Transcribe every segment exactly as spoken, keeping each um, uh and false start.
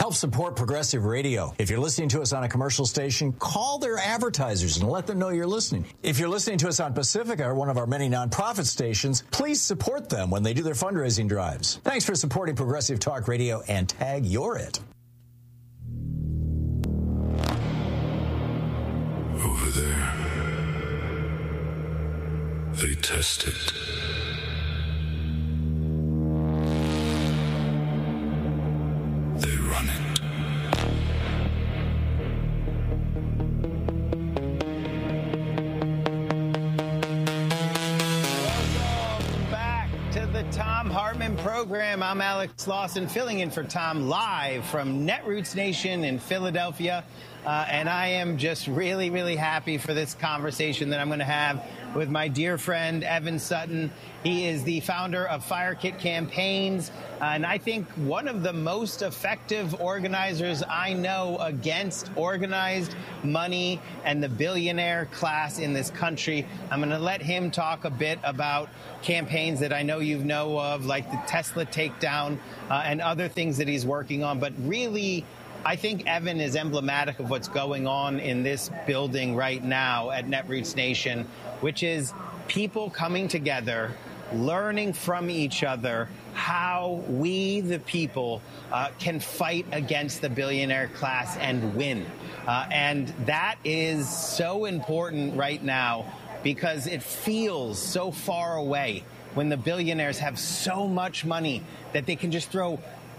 Help support Progressive Radio. If you're listening to us on a commercial station, call their advertisers and let them know you're listening. If you're listening to us on Pacifica, one of our many nonprofit stations, please support them when they do their fundraising drives. Thanks for supporting Progressive Talk Radio and tag You're It. Over there, they test it. They run it. Welcome back to the Thom Hartmann program. I'm Alex Lawson, filling in for Tom live from Netroots Nation in Philadelphia. Uh, and I am just really, really happy for this conversation that I'm going to have with my dear friend, Evan Sutton. He is the founder of FireKit Campaigns, uh, and I think one of the most effective organizers I know against organized money and the billionaire class in this country. I'm going to let him talk a bit about campaigns that I know you know of, like the Tesla takedown uh, and other things that he's working on. But really, I think Evan is emblematic of what's going on in this building right now at Netroots Nation, which is people coming together, learning from each other how we, the people, uh, can fight against the billionaire class and win. Uh, and that is so important right now because it feels so far away when the billionaires have so much money that they can just throw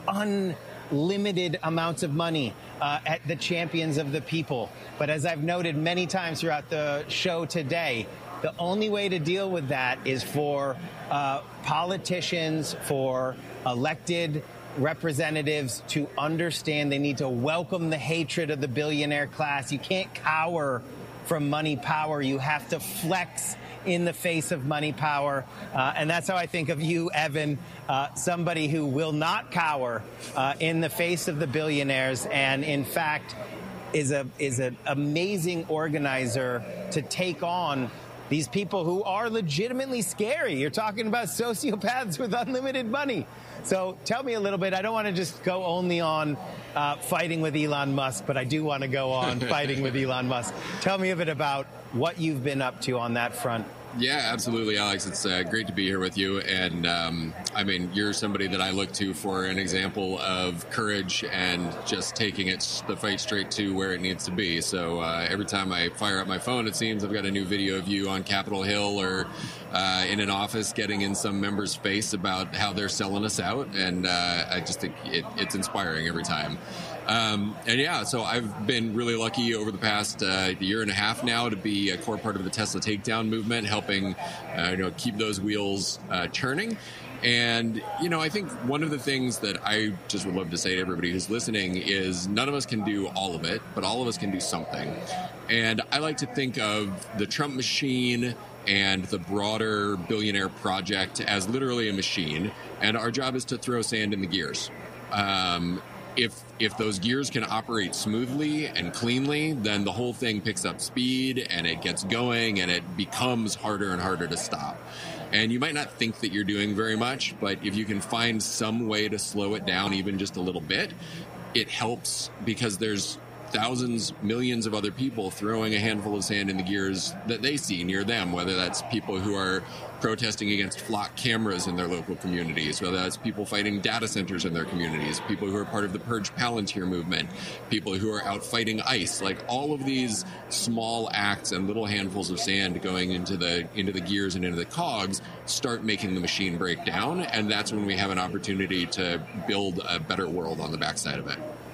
unlimited amounts of money uh, at the champions of the people. But as I've noted many times throughout the show today, the only way to deal with that is for uh, politicians, for elected representatives to understand they need to welcome the hatred of the billionaire class. You can't cower from money power. You have to flex in the face of money power. Uh, and that's how I think of you, Evan, uh, somebody who will not cower uh, in the face of the billionaires and, in fact, is a is an amazing organizer to take on these people who are legitimately scary. You're talking about sociopaths with unlimited money. So tell me a little bit. I don't want to just go only on uh, fighting with Elon Musk, but I do want to go on fighting with Elon Musk. Tell me a bit about what you've been up to on that front. Yeah, absolutely, Alex. It's uh, great to be here with you. And um, I mean, you're somebody that I look to for an example of courage and just taking it, the fight straight to where it needs to be. So uh, every time I fire up my phone, it seems I've got a new video of you on Capitol Hill or uh, in an office getting in some member's face about how they're selling us out. And uh, I just think it, it's inspiring every time. Um, and yeah, so I've been really lucky over the past uh, year and a half now to be a core part of the Tesla takedown movement, helping uh, you know keep those wheels uh, turning. And, you know, I think one of the things that I just would love to say to everybody who's listening is none of us can do all of it, but all of us can do something. And I like to think of the Trump machine and the broader billionaire project as literally a machine. And our job is to throw sand in the gears. Um, If if those gears can operate smoothly and cleanly, then the whole thing picks up speed and it gets going and it becomes harder and harder to stop. And you might not think that you're doing very much, but if you can find some way to slow it down even just a little bit, it helps because there's thousands, millions of other people throwing a handful of sand in the gears that they see near them, whether that's people who are protesting against flock cameras in their local communities, whether that's people fighting data centers in their communities, people who are part of the Purge Palantir movement, people who are out fighting ICE. Like all of these small acts and little handfuls of sand going into the into the gears and into the cogs start making the machine break down, and that's when we have an opportunity to build a better world on the backside of it.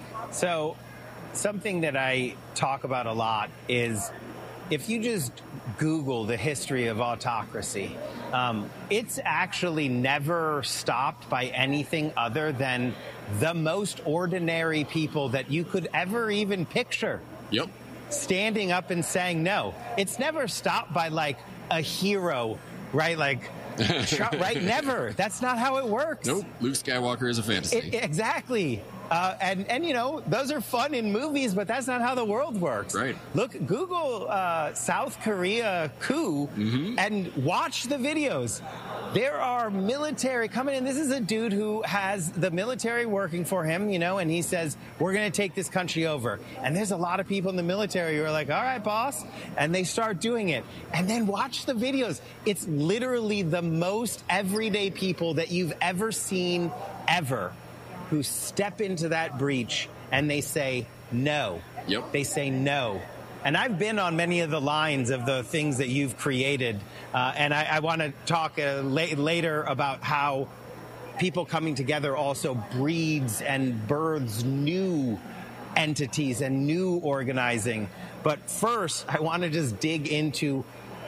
So something that I talk about a lot is if you just Google the history of autocracy, um, it's actually never stopped by anything other than the most ordinary people that you could ever even picture. Yep. Standing up and saying no. It's never stopped by like a hero, right? Like, right? Never. That's not how it works. Nope. Luke Skywalker is a fantasy. It, exactly. Uh, and, and, you know, those are fun in movies, but that's not how the world works. Right. Look, Google uh, South Korea coup mm-hmm. and watch the videos. there are military coming in. This is a dude who has the military working for him, you know, and he says, we're going to take this country over. And there's a lot of people in the military who are like, all right, boss. And they start doing it. And then watch the videos. It's literally the most everyday people that you've ever seen, ever, who step into that breach and they say no. Yep. They say no. And I've been on many of the lines of the things that you've created. Uh, and I, I want to talk uh, la- later about how people coming together also breeds and births new entities and new organizing. But first, I want to just dig into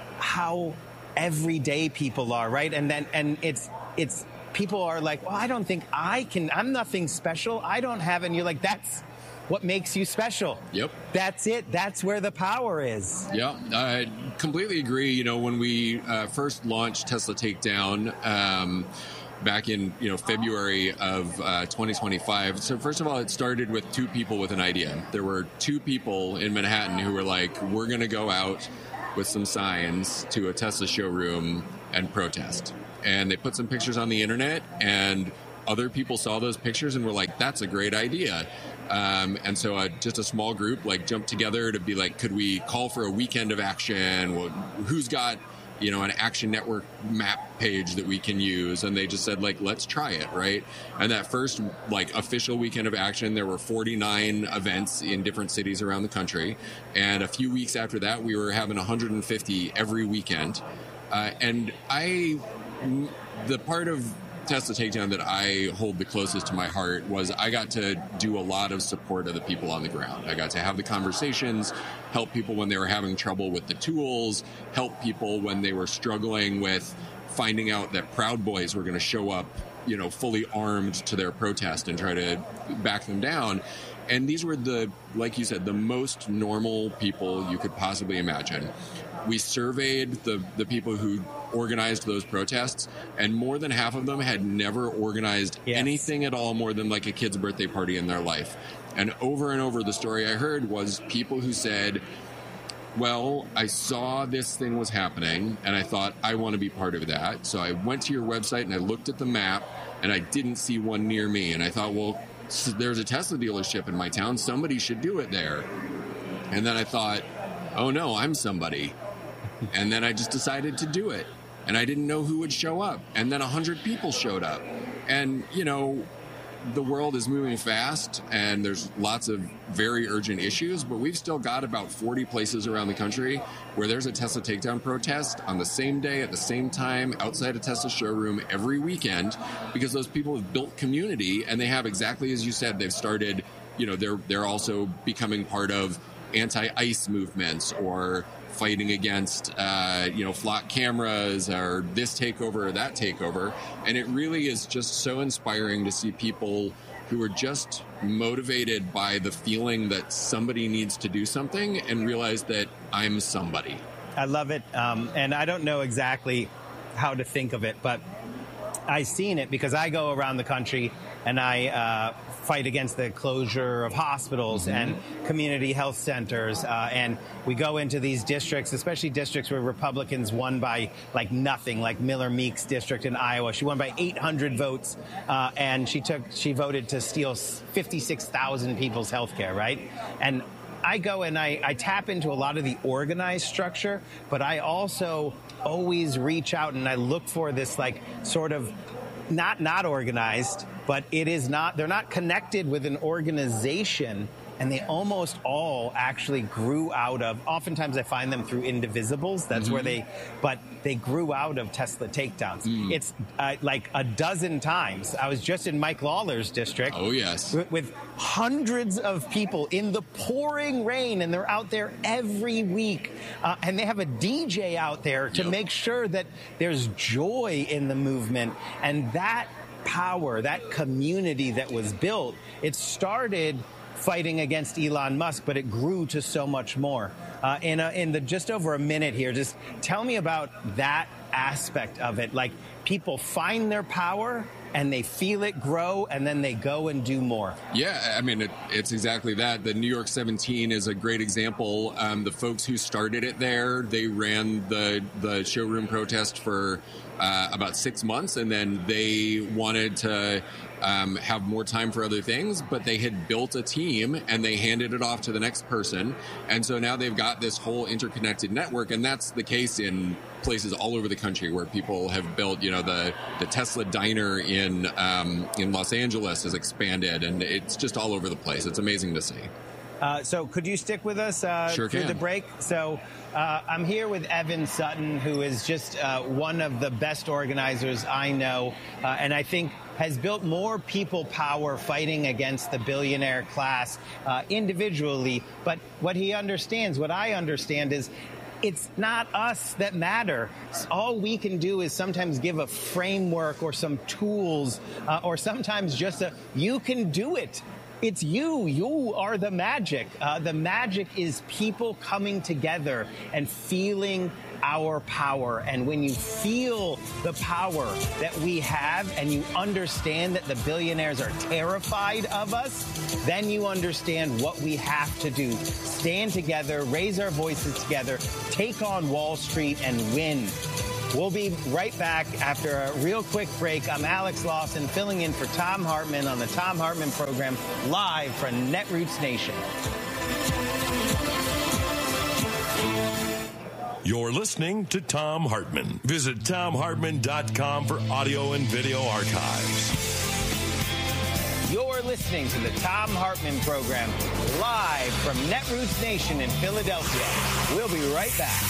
how everyday people are, right? And then, and it's, it's, people are like, well, I don't think I can, I'm nothing special. I don't have, and you're like, that's what makes you special. Yep. That's it. That's where the power is. Yeah, I completely agree. You know, when we uh, first launched Tesla Takedown, um, back in, you know, February of uh, twenty twenty-five. So first of all, it started with two people with an idea. There were two people in Manhattan who were like, we're going to go out with some signs to a Tesla showroom and protest. And they put some pictures on the internet, and other people saw those pictures and were like, that's a great idea. Um, and so uh, just a small group like jumped together to be like, could we call for a weekend of action? Well, who's got, you know, an Action Network map page that we can use? And they just said, like, let's try it, right? And that first, like, official weekend of action, there were forty-nine events in different cities around the country. And a few weeks after that, we were having one hundred fifty every weekend. Uh, and I, the part of Tesla Takedown that I hold the closest to my heart was I got to do a lot of support of the people on the ground. I got to have the conversations, help people when they were having trouble with the tools, help people when they were struggling with finding out that Proud Boys were going to show up, you know, fully armed to their protest and try to back them down. And these were the, like you said, the most normal people you could possibly imagine. We surveyed the, the people who organized those protests, and more than half of them had never organized yes. anything at all more than like a kid's birthday party in their life. And over and over, the story I heard was people who said, well, I saw this thing was happening, and I thought, I want to be part of that. So I went to your website, and I looked at the map, and I didn't see one near me. And I thought, well, there's a Tesla dealership in my town. Somebody should do it there. And then I thought, oh, no, I'm somebody. And then I just decided to do it. And I didn't know who would show up. And then one hundred people showed up. And, you know, the world is moving fast, and there's lots of very urgent issues, but we've still got about forty places around the country where there's a Tesla Takedown protest on the same day, at the same time, outside a Tesla showroom every weekend, because those people have built community, and they have, exactly as you said, they've started, you know, they're they're also becoming part of anti-ICE movements, or fighting against, uh, you know, flock cameras, or this takeover or that takeover. And it really is just so inspiring to see people who are just motivated by the feeling that somebody needs to do something and realize that I'm somebody. I love it. Um, and I don't know exactly how to think of it, but I've seen it because I go around the country and I uh, fight against the closure of hospitals mm-hmm. and community health centers. Uh, and we go into these districts, especially districts where Republicans won by like nothing, like Miller Meek's district in Iowa. She won by eight hundred votes, uh, and she took she voted to steal fifty-six thousand people's health care, right? And I go and I, I tap into a lot of the organized structure, but I also always reach out and I look for this like sort of not not organized, but it is not, they're not connected with an organization, and they almost all actually grew out of, oftentimes I find them through Indivisibles, that's mm-hmm. where they, but they grew out of Tesla Takedowns. Mm. It's uh, like a dozen times. I was just in Mike Lawler's district. Oh, yes. With, with hundreds of people in the pouring rain, and they're out there every week. Uh, and they have a D J out there to yep. make sure that there's joy in the movement. And that power, that community that was built, it started fighting against Elon Musk, but it grew to so much more. Uh, in, a, in the just over a minute here, just tell me about that aspect of it. Like, people find their power, and they feel it grow, and then they go and do more. Yeah, I mean, it, it's exactly that. The New York seventeen is a great example. Um, the folks who started it there, they ran the, the showroom protest for uh, about six months, and then they wanted to um, have more time for other things, but they had built a team, and they handed it off to the next person. And so now they've got this whole interconnected network, and that's the case in places all over the country where people have built, you know, the, the Tesla diner in um, in Los Angeles has expanded, and it's just all over the place. It's amazing to see. Uh, so could you stick with us uh, sure through can. the break? So uh, I'm here with Evan Sutton, who is just uh, one of the best organizers I know, uh, and I think has built more people power fighting against the billionaire class uh, individually. But what he understands, what I understand is, it's not us that matter. All we can do is sometimes give a framework or some tools, uh, or sometimes just a, you can do it. It's you. You are the magic. Uh, the magic is people coming together and feeling our power. And when you feel the power that we have and you understand that the billionaires are terrified of us, then you understand what we have to do. Stand together, raise our voices together, take on Wall Street and win. We'll be right back after a real quick break. I'm Alex Lawson, filling in for Thom Hartmann on the Thom Hartmann Program, live from Netroots Nation. You're listening to Thom Hartmann. Visit Thom Hartmann dot com for audio and video archives. You're listening to the Thom Hartmann Program, live from Netroots Nation in Philadelphia. We'll be right back.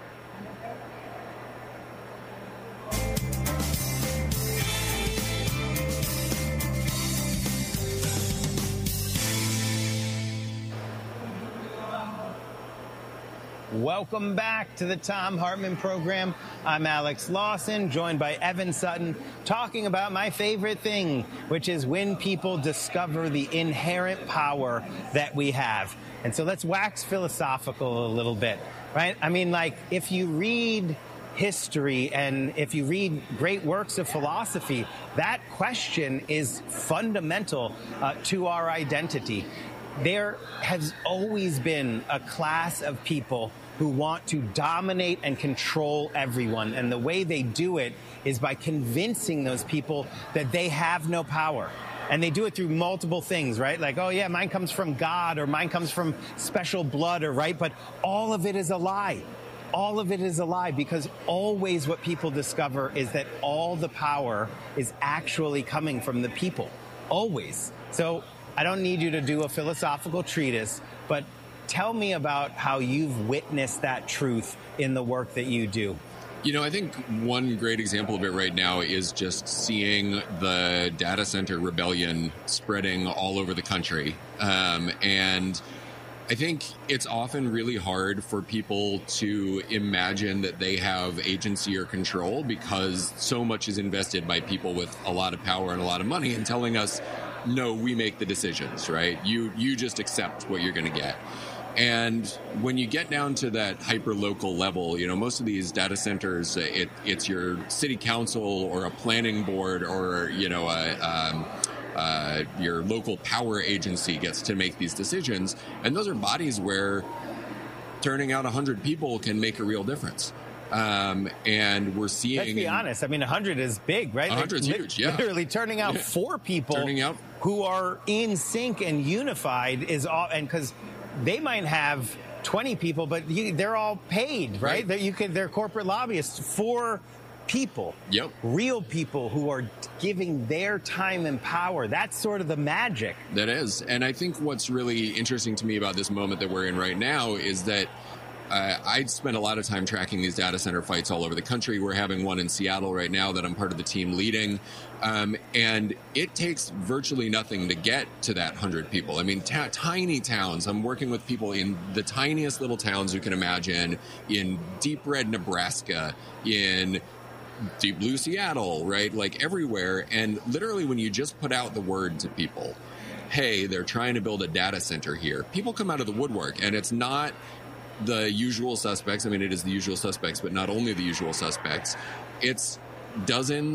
Welcome back to the Thom Hartmann Program. I'm Alex Lawson, joined by Evan Sutton, talking about my favorite thing, which is when people discover the inherent power that we have. And so let's wax philosophical a little bit, right? I mean, like, if you read history and if you read great works of philosophy, that question is fundamental uh, to our identity. There has always been a class of people who want to dominate and control everyone. And the way they do it is by convincing those people that they have no power. And they do it through multiple things, right? Like, oh, yeah, mine comes from God, or mine comes from special blood, or right? But all of it is a lie. All of it is a lie, because always what people discover is that all the power is actually coming from the people. Always. So I don't need you to do a philosophical treatise, but tell me about how you've witnessed that truth in the work that you do. You know, I think one great example of it right now is just seeing the data center rebellion spreading all over the country. Um, and I think it's often really hard for people to imagine that they have agency or control, because so much is invested by people with a lot of power and a lot of money, and telling us, no, we make the decisions, right? You you just accept what you're going to get. And when you get down to that hyper-local level, you know, most of these data centers, it, it's your city council or a planning board, or, you know, a, um, uh, your local power agency gets to make these decisions. And those are bodies where turning out one hundred people can make a real difference. Um, and we're seeing... Let's be honest. I mean, one hundred is big, right? one hundred is like, huge, yeah. Literally turning out four people turning out. who are in sync and unified is all... And because they might have twenty people, but you, they're all paid, right? Right. That you can, they're corporate lobbyists for people. Yep. Real people who are giving their time and power. That's sort of the magic. That is. And I think what's really interesting to me about this moment that we're in right now is that Uh, I'd spent a lot of time tracking these data center fights all over the country. We're having one in Seattle right now that I'm part of the team leading. Um, and it takes virtually nothing to get to that one hundred people. I mean, ta- tiny towns. I'm working with people in the tiniest little towns you can imagine, in deep red Nebraska, in deep blue Seattle, right? Like everywhere. And literally when you just put out the word to people, hey, they're trying to build a data center here, people come out of the woodwork. And it's not the usual suspects. I mean, it is the usual suspects, but not only the usual suspects. It's dozens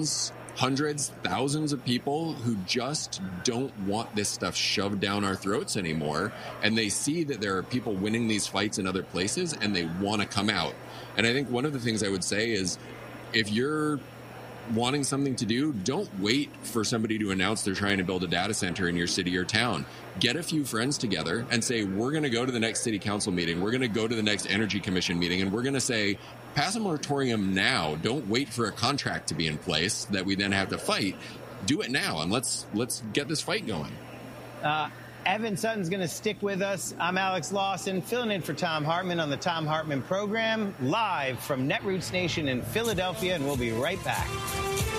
hundreds, thousands of people who just don't want this stuff shoved down our throats anymore. And they see that there are people winning these fights in other places and they want to come out. And I think one of the things I would say is, if you're wanting something to do, don't wait for somebody to announce they're trying to build a data center in your city or town. Get a few friends together and say, we're going to go to the next city council meeting. We're going to go to the next energy commission meeting, and we're going to say, pass a moratorium now. Don't wait for a contract to be in place that we then have to fight. Do it now, and let's let's get this fight going. Uh, Evan Sutton's going to stick with us. I'm Alex Lawson, filling in for Thom Hartmann on the Thom Hartmann program, live from Netroots Nation in Philadelphia, and we'll be right back.